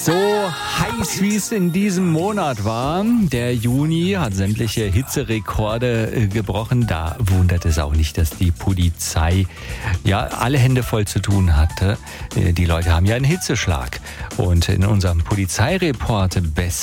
So heiß, wie es in diesem Monat war. Der Juni hat sämtliche Hitzerekorde gebrochen. Da wundert es auch nicht, dass die Polizei alle Hände voll zu tun hatte. Die Leute haben ja einen Hitzeschlag. Und in unserem Polizeireport